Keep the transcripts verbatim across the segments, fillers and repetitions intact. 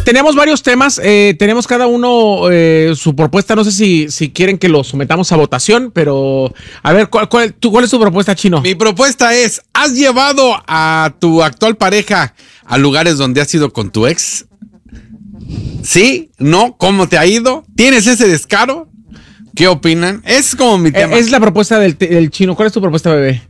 tenemos varios temas, eh, tenemos cada uno eh, su propuesta, no sé si, si quieren que lo sometamos a votación, pero a ver, ¿cuál, cuál, tú, ¿cuál es tu propuesta, Chino? Mi propuesta es, ¿has llevado a tu actual pareja a lugares donde has ido con tu ex? ¿Sí? ¿No? ¿Cómo te ha ido? ¿Tienes ese descaro? ¿Qué opinan? Es como mi tema. Eh, es la propuesta del, del Chino. ¿Cuál es tu propuesta, bebé?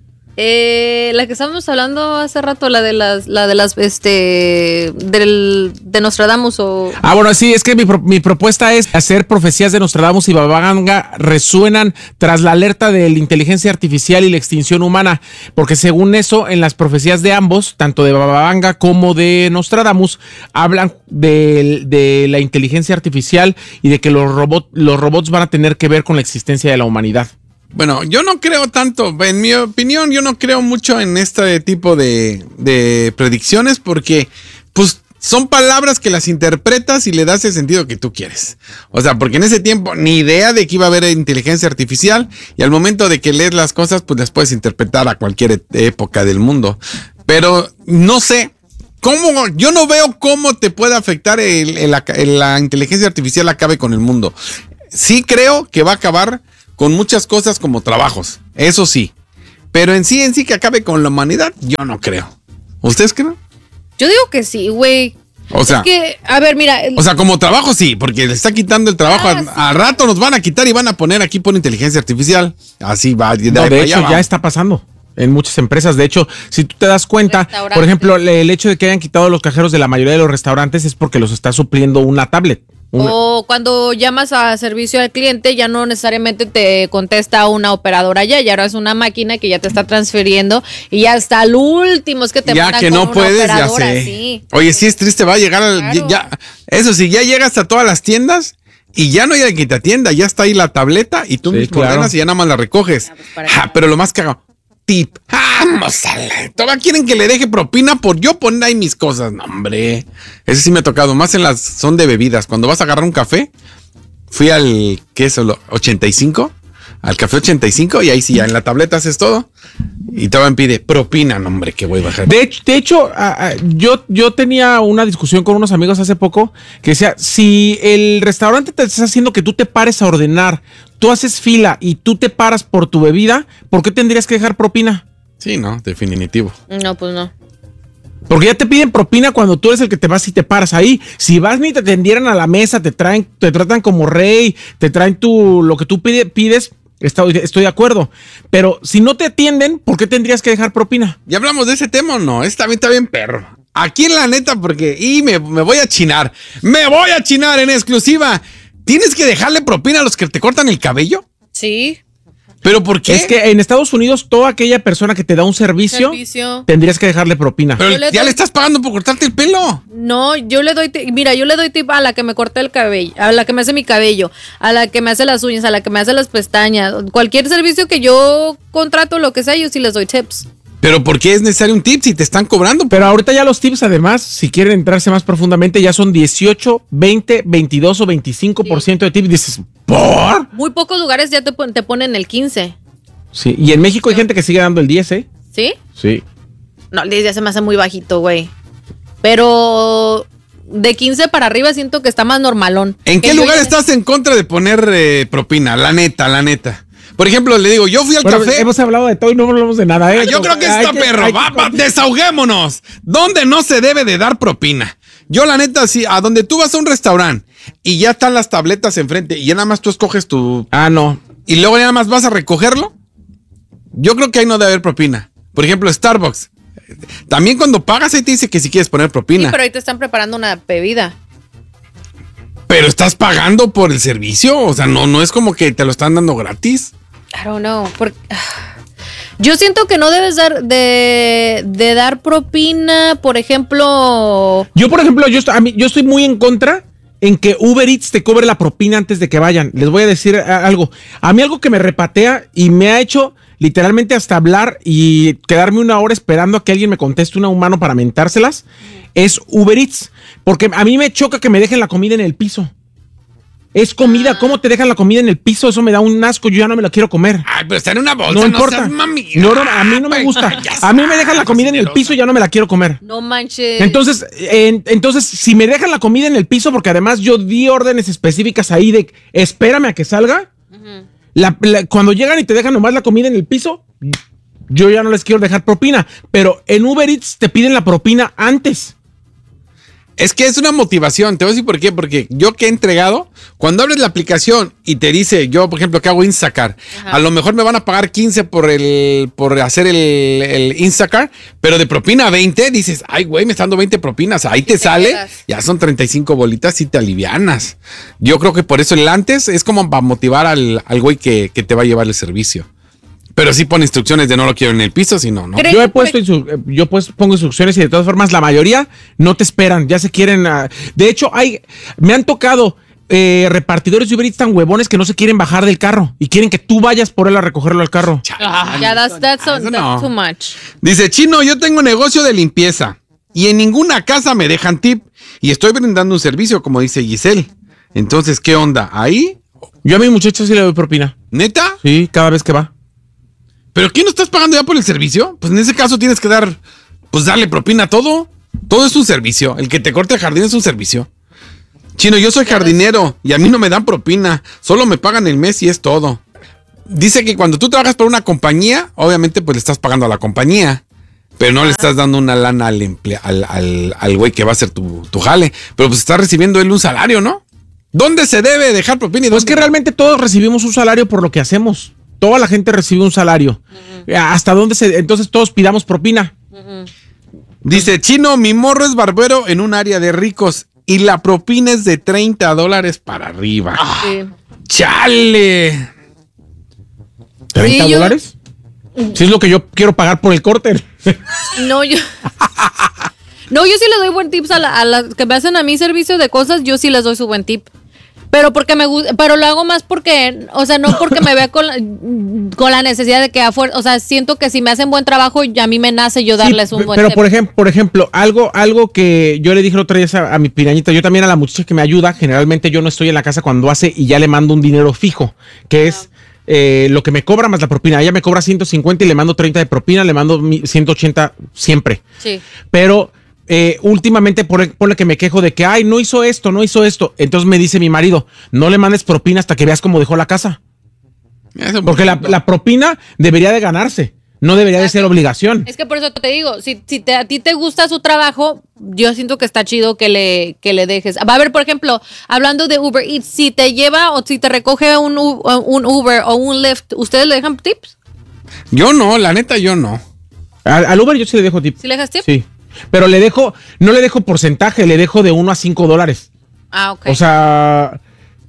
Eh, la que estábamos hablando hace rato, la de las, la de las, este, del, de Nostradamus o... Ah, bueno, sí, es que mi, mi propuesta es hacer profecías de Nostradamus y Baba Vanga resuenan tras la alerta de la inteligencia artificial y la extinción humana, porque según eso, en las profecías de ambos, tanto de Baba Vanga como de Nostradamus, hablan de, de la inteligencia artificial y de que los, robot, los robots van a tener que ver con la existencia de la humanidad. Bueno, yo no creo tanto, en mi opinión, yo no creo mucho en este tipo de, de predicciones porque, pues, son palabras que las interpretas y le das el sentido que tú quieres. O sea, porque en ese tiempo ni idea de que iba a haber inteligencia artificial y al momento de que lees las cosas, pues las puedes interpretar a cualquier época del mundo. Pero no sé, cómo, yo no veo cómo te puede afectar el, el, el, la inteligencia artificial acabe con el mundo. Sí creo que va a acabar con muchas cosas como trabajos, eso sí. Pero en sí, en sí que acabe con la humanidad, yo no creo. ¿Ustedes creen? Yo digo que sí, güey. O sea, es que, a ver, mira. El... O sea, como trabajo sí, porque le está quitando el trabajo. Ah, a, sí. a rato nos van a quitar y van a poner aquí por inteligencia artificial. Así va. De, no, de hecho, allá, ya está pasando en muchas empresas. De hecho, si tú te das cuenta, por ejemplo, el hecho de que hayan quitado los cajeros de la mayoría de los restaurantes es porque los está supliendo una tablet. Una. O cuando llamas a servicio al cliente, ya no necesariamente te contesta una operadora ya, ya ahora es una máquina que ya te está transfiriendo y ya hasta el último es que te ya mandan que con no una puedes, operadora, ya sé. Sí. Oye, sí es triste, va a llegar al, claro. ya, eso sí, ya llegas a todas las tiendas y ya no hay alguien que te atienda, ya está ahí la tableta y tú sí, mismo claro. ordenas y ya nada más la recoges. Ya, pues ja, pero lo más cagado, tip. Vamos a la... Todavía quieren que le deje propina por yo poner ahí mis cosas. No, hombre. Ese sí me ha tocado. Más en las... Son de bebidas. Cuando vas a agarrar un café, fui al... ¿Qué es eso? ¿ochenta y cinco? Al café ochenta y cinco y ahí sí ya en la tableta haces todo. Y todavía me pide propina. No, hombre, que voy a bajar. De hecho, de hecho a, a, yo, yo tenía una discusión con unos amigos hace poco que decía, si el restaurante te está haciendo que tú te pares a ordenar, tú haces fila y tú te paras por tu bebida, ¿por qué tendrías que dejar propina? Sí, no, definitivo. No, pues no. Porque ya te piden propina cuando tú eres el que te vas y te paras ahí. Si vas ni te atendieran a la mesa, te traen, te tratan como rey, te traen tu, lo que tú pide, pides, estoy, estoy de acuerdo. Pero si no te atienden, ¿por qué tendrías que dejar propina? ¿Ya hablamos de ese tema o no? Este también está bien perro. Aquí en la neta, porque, y me, me voy a chinar, me voy a chinar en exclusiva. ¿Tienes que dejarle propina a los que te cortan el cabello? Sí. ¿Pero por qué? Es que en Estados Unidos, toda aquella persona que te da un servicio, servicio. tendrías que dejarle propina. Pero le ya doy... le estás pagando por cortarte el pelo. No, yo le doy, t- mira, yo le doy tip a la que me corta el cabello, a la que me hace mi cabello, a la que me hace las uñas, a la que me hace las pestañas. Cualquier servicio que yo contrato, lo que sea, yo sí les doy tips. ¿Pero por qué es necesario un tip si te están cobrando? Pero ahorita ya los tips, además, si quieren entrarse más profundamente, ya son dieciocho, veinte, veintidós o veinticinco por ciento sí. de tips. Dices, ¿por? Muy pocos lugares ya te, te ponen el quince. Sí, y en México hay gente que sigue dando el diez, ¿eh? ¿Sí? Sí. No, el diez ya se me hace muy bajito, güey. Pero de quince para arriba siento que está más normalón. ¿En qué lugar ya... estás en contra de poner eh, propina? La neta, la neta. Por ejemplo, le digo, yo fui al bueno, café. Hemos hablado de todo y no hablamos de nada, ¿eh? Ah, yo creo que está perro. Que, va, va, desahoguémonos. ¿Dónde no se debe de dar propina? Yo, la neta, sí, a donde tú vas a un restaurante y ya están las tabletas enfrente y ya nada más tú escoges tu. Ah, no. Y luego ya nada más vas a recogerlo. Yo creo que ahí no debe haber propina. Por ejemplo, Starbucks. También cuando pagas ahí te dice que si quieres poner propina. Sí, pero ahí te están preparando una bebida. Pero estás pagando por el servicio. O sea, no, no es como que te lo están dando gratis. I don't know. Porque... Yo siento que no debes dar de, de dar propina, por ejemplo. Yo, por ejemplo, yo, a mí, yo estoy muy en contra en que Uber Eats te cobre la propina antes de que vayan. Les voy a decir algo. A mí algo que me repatea y me ha hecho literalmente hasta hablar y quedarme una hora esperando a que alguien me conteste, una humano para mentárselas, es Uber Eats. Porque a mí me choca que me dejen la comida en el piso. Es comida, ¿cómo te dejan la comida en el piso? Eso me da un asco, yo ya no me la quiero comer. Ay, pero está en una bolsa, No no, importa. seas mami. No, no, a mí no me Ay, gusta. ya A mí me dejan la sabes, comida en el piso y ya no me la quiero comer. No manches. Entonces, en- entonces, si me dejan la comida en el piso, porque además yo di órdenes específicas ahí de espérame a que salga, la- la- cuando llegan y te dejan nomás la comida en el piso, yo ya no les quiero dejar propina. Pero en Uber Eats te piden la propina antes. Es que es una motivación, te voy a decir por qué, porque yo que he entregado, cuando abres la aplicación y te dice, yo por ejemplo que hago Instacart, Ajá. a lo mejor me van a pagar quince por el por hacer el, el Instacart, pero de propina veinte, dices, ay güey, me están dando veinte propinas, ahí te, te sale, quedas. ya son treinta y cinco bolitas y te alivianas. Yo creo que por eso el antes es como para motivar al, al güey que, que te va a llevar el servicio. Pero sí pone instrucciones de no lo quiero en el piso, sino no. ¿Crees? Yo he puesto instru- eh, yo pues pongo instrucciones y de todas formas la mayoría no te esperan, ya se quieren. ah, de hecho, hay me han tocado eh, repartidores de Uber Eats tan huevones que no se quieren bajar del carro y quieren que tú vayas por él a recogerlo al carro. Ya, that's, that's, so- Eso that's no. too much. Dice, Chino, yo tengo negocio de limpieza y en ninguna casa me dejan tip y estoy brindando un servicio, como dice Giselle. Entonces, ¿qué onda? ¿Ahí? Yo a mi muchacho sí le doy propina. ¿Neta? Sí, cada vez que va. ¿Pero qué no estás pagando ya por el servicio? Pues en ese caso tienes que dar, pues darle propina a todo. Todo es un servicio. El que te corte el jardín es un servicio. Chino, yo soy jardinero y a mí no me dan propina. Solo me pagan el mes y es todo. Dice que cuando tú trabajas por una compañía, obviamente pues le estás pagando a la compañía. Pero no le estás dando una lana al emple- al, al, al güey que va a hacer tu, tu jale. Pero pues está recibiendo él un salario, ¿no? ¿Dónde se debe dejar propina? y Pues dónde que no? realmente todos recibimos un salario por lo que hacemos. Toda la gente recibe un salario. ¿Hasta dónde se...? Entonces todos pidamos propina. Dice, Chino, mi morro es barbero en un área de ricos y la propina es de treinta dólares para arriba. Sí. ¡Chale! ¿treinta Sí, yo- dólares? Si es lo que yo quiero pagar por el corte. No, yo. No, yo sí le doy buen tips a, la- a las que me hacen a mí servicio de cosas, yo sí les doy su buen tip. Pero porque me gusta, pero lo hago más porque, o sea, no porque me vea con la, con la necesidad de que a fuer- o sea, siento que si me hacen buen trabajo, ya a mí me nace yo darles Sí, un buen pero tip. por ejemplo, por ejemplo, algo, algo que yo le dije la otra vez a, a mi pirañita, yo también a la muchacha que me ayuda, generalmente yo no estoy en la casa cuando hace y ya le mando un dinero fijo, que es eh, lo que me cobra más la propina. Ella me cobra ciento cincuenta y le mando treinta de propina, le mando mi- ciento ochenta siempre. Sí. Pero eh, últimamente por, por que me quejo de que, ay, no hizo esto, no hizo esto. Entonces me dice mi marido, no le mandes propina hasta que veas cómo dejó la casa. Eso, Porque la, la propina debería de ganarse, no debería de ser obligación. Es que por eso te digo, si, si te- a ti te gusta su trabajo, yo siento que está chido que le, que le dejes. Va a haber, por ejemplo, hablando de Uber Eats, si te lleva o si te recoge un, U- un Uber o un Lyft, ¿ustedes le dejan tips? Yo no, la neta, yo no. Al, al Uber yo sí le dejo tip. ¿Sí le dejas tips? Sí. Pero le dejo, no le dejo porcentaje, le dejo de uno a cinco dólares. Ah, ok. O sea,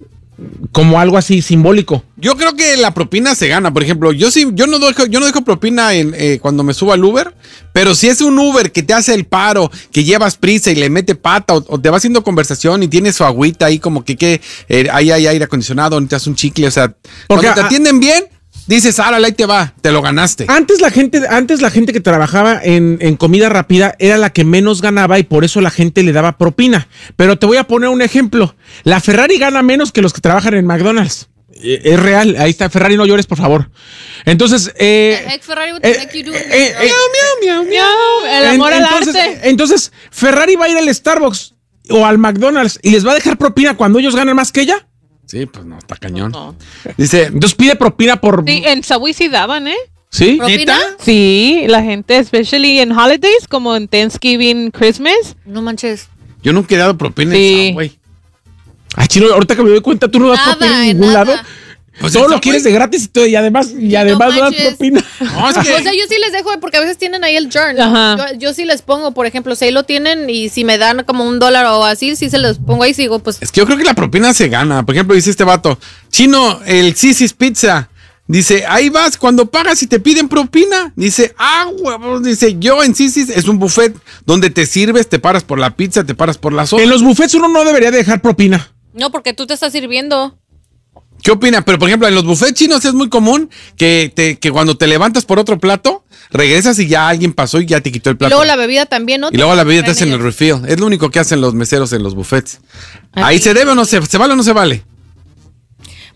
como algo así simbólico. Yo creo que la propina se gana. Por ejemplo, yo sí, yo no dejo, yo no dejo propina en, eh, cuando me subo al Uber, pero si es un Uber que te hace el paro, que llevas prisa y le mete pata, o, o te va haciendo conversación y tiene su agüita ahí como que, que eh, ahí hay aire acondicionado, te hace un chicle, o sea, Porque cuando te a- atienden bien, dices, árale, ahí te va, te lo ganaste. Antes la gente, antes la gente que trabajaba en, en comida rápida era la que menos ganaba y por eso la gente le daba propina. Pero te voy a poner un ejemplo. La Ferrari gana menos que los que trabajan en McDonald's. Eh, Es real. Ahí está. Ferrari, no llores, por favor. Entonces, eh, Ex Ferrari would eh, make you do it. eh, eh, Miau, el amor en- al entonces, arte. entonces, Ferrari va a ir al Starbucks o al McDonald's y les va a dejar propina cuando ellos ganan más que ella. Sí, pues no, está cañón. No. Dice, Entonces pide propina por... Sí, en Subway sí daban, ¿eh? ¿Sí? ¿Propina? Sí, la gente, especially en holidays, como en Thanksgiving, Christmas. No manches. yo nunca he dado propina Sí. en Subway. Ay, chino, ahorita que me doy cuenta, tú no das Nada, propina en ningún nada. lado. Pues Todo en lo Subway. quieres de gratis y, todo, y además, y además no, das manches. propina. No, es que... O sea, yo sí les dejo porque a veces tienen ahí el journal. Ajá. Yo, yo sí les pongo, por ejemplo, si ahí lo tienen y si me dan como un dólar o así, sí se los pongo ahí y sigo, pues. Es que yo creo que la propina se gana. Por ejemplo, dice este vato, Chino, el Sisi's Pizza. Dice, ahí vas, cuando pagas y te piden propina. Dice, ah, huevos. Dice, yo en Sisi's es un buffet donde te sirves, te paras por la pizza, te paras por la sopa. En los buffets uno no debería de dejar propina. No, porque tú te estás sirviendo. ¿Qué opina? Pero por ejemplo, en los buffets chinos es muy común que, te, que cuando te levantas por otro plato, regresas y ya alguien pasó y ya te quitó el Y plato. luego la bebida también, ¿no? Y luego la bebida te Traen hacen el ellos. refill. Es lo único que hacen los meseros en los buffets. Ay, Ahí sí. se debe o no se, ¿se vale o no se vale?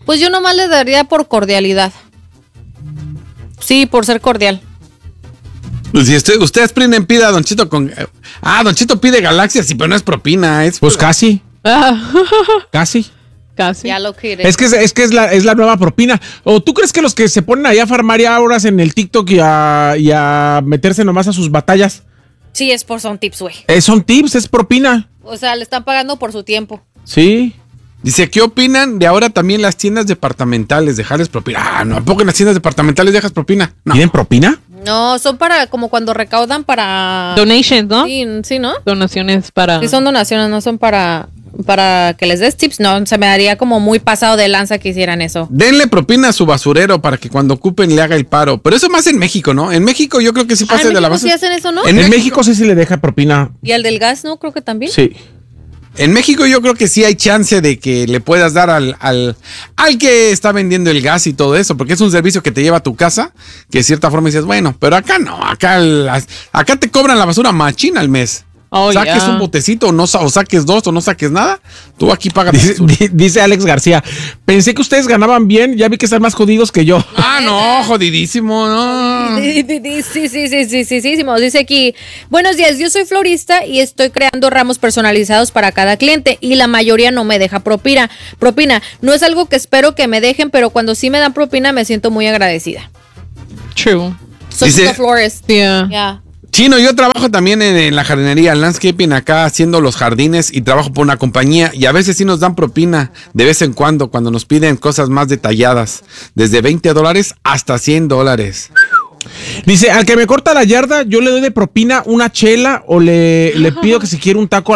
Pues yo nomás le daría por cordialidad. Sí, por ser cordial. Pues si usted, ustedes prenden pida a Don Chito con... Ah, Don Chito pide galaxias, sí, pero no es propina, es... Pues casi, casi. Casi. Ya lo quiere. Es que, es, es, que es, la, es la nueva propina. ¿O tú crees que los que se ponen allá a farmar ya horas en el TikTok y a, y a meterse nomás a sus batallas? Sí, es por son tips, güey. Eh, son tips, es propina. O sea, le están pagando por su tiempo. Sí. Dice, ¿qué opinan de ahora también las tiendas departamentales? Dejarles propina. Ah, no, ¿a poco en las tiendas departamentales dejas propina? No. ¿Piden propina? No, son para como cuando recaudan para... Donations, ¿no? Sí, sí, ¿no? Donaciones para... Sí, son donaciones, no son para, para que les des tips. No, se me daría como muy pasado de lanza que hicieran eso. Denle propina a su basurero para que cuando ocupen le haga el paro. Pero eso más en México, ¿no? En México yo creo que sí Ah, pasa ¿en de la México basura. sí hacen eso, no? En En, México- México sí se le deja propina. Y al del gas, ¿no? Creo que también. Sí. En México yo creo que sí hay chance de que le puedas dar al, al, al que está vendiendo el gas y todo eso, porque es un servicio que te lleva a tu casa, que de cierta forma dices, bueno, pero acá no, acá, las- acá te cobran la basura machina al mes. Oh, saques yeah. un botecito o, no, sa- o saques dos o no saques nada, tú aquí pagas la Dice, basura. di- dice Alex García, pensé que ustedes ganaban bien, ya vi que están más jodidos que yo. Ah, no, jodidísimo, no. Sí, sí, sí, sí, sí, sí, sí, sí, sí. Dice aquí, buenos días, yo soy florista y estoy creando ramos personalizados para cada cliente y la mayoría no me deja propina. Propina, no es algo que espero que me dejen, pero cuando sí me dan propina me siento muy agradecida. True. Soy Dice- florist. Yeah. Ya. Chino, yo trabajo también en, en la jardinería, landscaping acá haciendo los jardines y trabajo por una compañía y a veces sí nos dan propina de vez en cuando cuando nos piden cosas más detalladas, desde veinte dólares hasta cien dólares. Dice, al que me corta la yarda, yo le doy de propina una chela o le, le pido que si quiere un taco